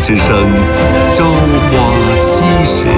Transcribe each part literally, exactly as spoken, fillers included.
之声《朝花夕拾》。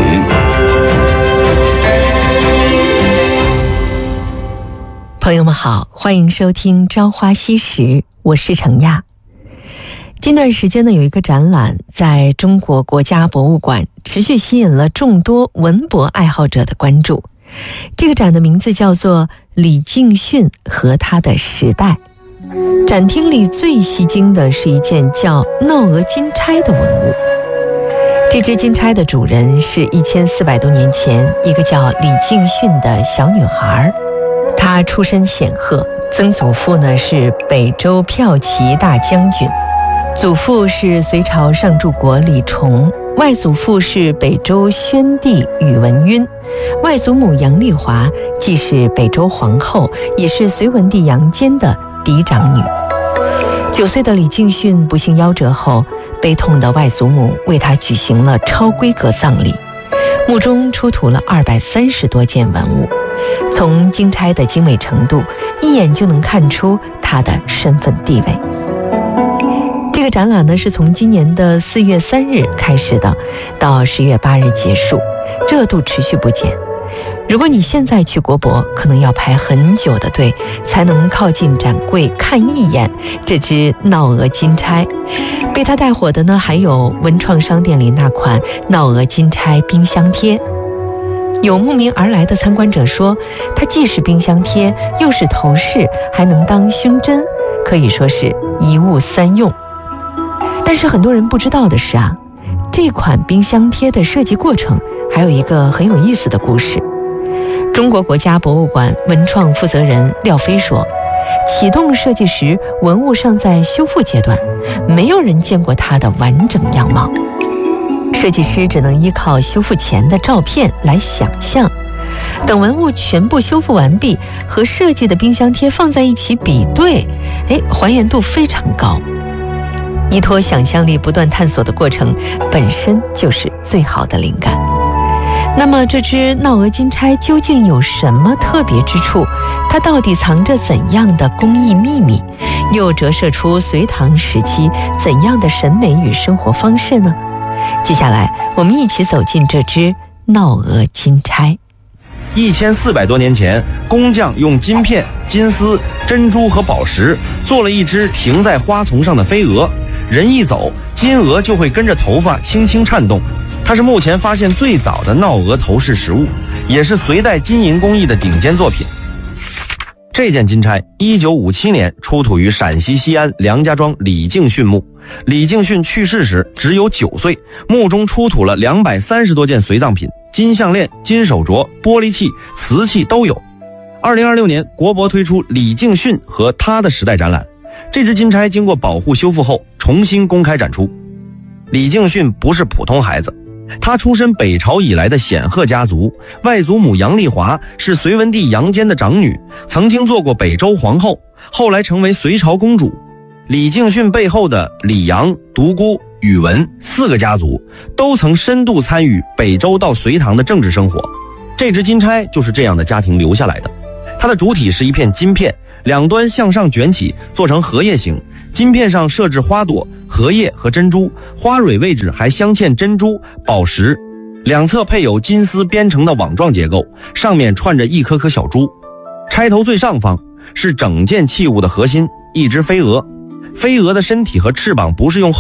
朋友们好，欢迎收听《朝花夕拾》，我是程亚。近段时间呢，有一个展览在中国国家博物馆持续吸引了众多文博爱好者的关注。这个展的名字叫做李敬训和他的时代。展厅里最吸睛的是一件叫闹鹅金钗的文物。这只金钗的主人是一千四百多年前一个叫李敬训的小女孩。她出身显赫，曾祖父呢是北周骠骑大将军，祖父是隋朝上柱国李崇，外祖父是北周宣帝宇文赟，外祖母杨丽华既是北周皇后，也是隋文帝杨坚的嫡长女。九岁的李敬训不幸夭折后，悲痛的外祖母为他举行了超规格葬礼，墓中出土了二百三十多件文物。从金钗的精美程度，一眼就能看出她的身份地位。这个展览呢，是从今年的四月三日开始的，到十月八日结束，热度持续不减。如果你现在去国博，可能要排很久的队，才能靠近展柜看一眼这只闹鹅金钗。被它带火的呢，还有文创商店里那款闹鹅金钗冰箱贴。有慕名而来的参观者说，它既是冰箱贴，又是头饰，还能当胸针，可以说是一物三用。但是很多人不知道的是啊，这款冰箱贴的设计过程还有一个很有意思的故事。中国国家博物馆文创负责人廖飞说，启动设计时文物尚在修复阶段，没有人见过它的完整样貌，设计师只能依靠修复前的照片来想象，等文物全部修复完毕，和设计的冰箱贴放在一起比对，哎，还原度非常高。依托想象力不断探索的过程，本身就是最好的灵感。那么这只闹鹅金钗究竟有什么特别之处？它到底藏着怎样的工艺秘密？又折射出隋唐时期怎样的审美与生活方式呢？接下来我们一起走进这只闹鹅金钗。 一千四百多年前，工匠用金片、金丝、珍珠和宝石做了一只停在花丛上的飞蛾，人一走，金鹅就会跟着头发轻轻颤动。它是目前发现最早的闹鹅头饰实物，也是隋代金银工艺的顶尖作品。这件金钗一九五七年出土于陕西西安梁家庄李敬训墓。李敬训去世时只有九岁，墓中出土了两百三十多件随葬品，金项链、金手镯、玻璃器、瓷器都有。二零二六年，国博推出李敬训和他的时代展览，这只金钗经过保护修复后重新公开展出。李敬训不是普通孩子，他出身北朝以来的显赫家族，外祖母杨丽华是隋文帝杨坚的长女，曾经做过北周皇后，后来成为隋朝公主。李敬训背后的李杨、独孤、宇文四个家族都曾深度参与北周到隋唐的政治生活，这只金钗就是这样的家庭留下来的。它的主体是一片金片，两端向上卷起，做成荷叶形，金片上设置花朵、荷叶和珍珠，花蕊位置还镶嵌珍珠、宝石，两侧配有金丝编成的网状结构，上面串着一颗颗小珠。钗头最上方是整件器物的核心，一只飞蛾。飞蛾的身体和翅膀不是用